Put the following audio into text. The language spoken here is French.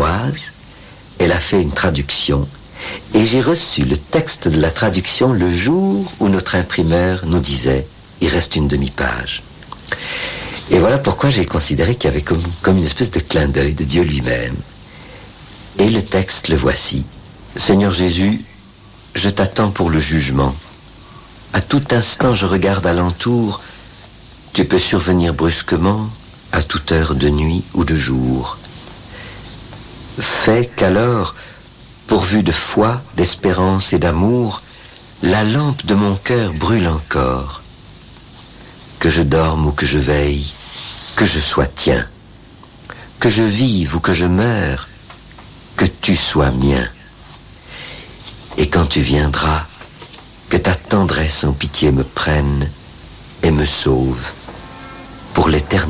danoise. Elle a fait une traduction et j'ai reçu le texte de la traduction le jour où notre imprimeur nous disait « il reste une demi-page ». Et voilà pourquoi j'ai considéré qu'il y avait comme une espèce de clin d'œil de Dieu lui-même. Et le texte, le voici. « Seigneur Jésus, je t'attends pour le jugement. À tout instant, je regarde alentour. Tu peux survenir brusquement, à toute heure de nuit ou de jour. Fais qu'alors, pourvu de foi, d'espérance et d'amour, la lampe de mon cœur brûle encore. Que je dorme ou que je veille, que je sois tien. Que je vive ou que je meure, que tu sois mien. Et quand tu viendras, que ta tendresse en pitié me prenne et me sauve pour l'éternité. »